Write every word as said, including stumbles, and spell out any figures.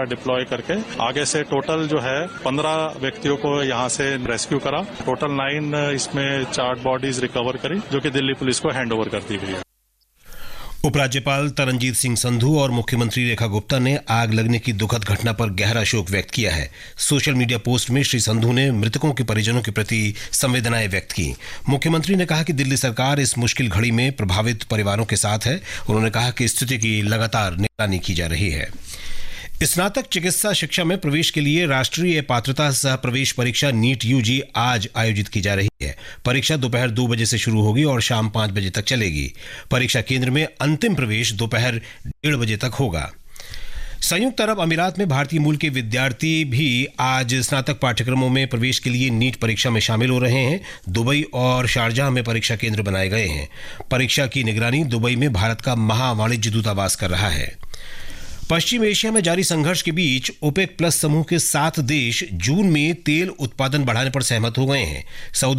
Helicopter deploy करके आगे से टोटल जो है पंद्रह व्यक्तियों को यहाँ से रेस्क्यू करा। टोटल नाइन इसमें चार बॉडीज रिकवर करी जो कि दिल्ली पुलिस को हैंड ओवर कर दी गई है। उपराज्यपाल तरनजीत सिंह संधू और मुख्यमंत्री रेखा गुप्ता ने आग लगने की दुखद घटना पर गहरा शोक व्यक्त किया है। सोशल मीडिया पोस्ट में श्री संधू ने मृतकों के परिजनों के प्रति संवेदनाएं व्यक्त की। मुख्यमंत्री ने कहा कि दिल्ली सरकार इस मुश्किल घड़ी में प्रभावित परिवारों के साथ है। उन्होंने कहा कि स्थिति की लगातार निगरानी की जा रही है। स्नातक चिकित्सा शिक्षा में प्रवेश के लिए राष्ट्रीय पात्रता सह प्रवेश परीक्षा नीट यूजी आज आयोजित की जा रही है। परीक्षा दोपहर दो बजे से शुरू होगी और शाम पांच बजे तक चलेगी। परीक्षा केंद्र में अंतिम प्रवेश दोपहर डेढ़ बजे तक होगा। संयुक्त अरब अमीरात में भारतीय मूल के विद्यार्थी भी आज स्नातक पाठ्यक्रमों में प्रवेश के लिए नीट परीक्षा में शामिल हो रहे हैं। दुबई और शारजाह में परीक्षा केंद्र बनाए गए हैं। परीक्षा की निगरानी दुबई में भारत का महावाणिज्य दूतावास कर रहा है। पश्चिम एशिया में जारी संघर्ष के बीच ओपेक प्लस समूह के सात देश जून में तेल उत्पादन बढ़ाने पर सहमत हो गए हैं। सऊदी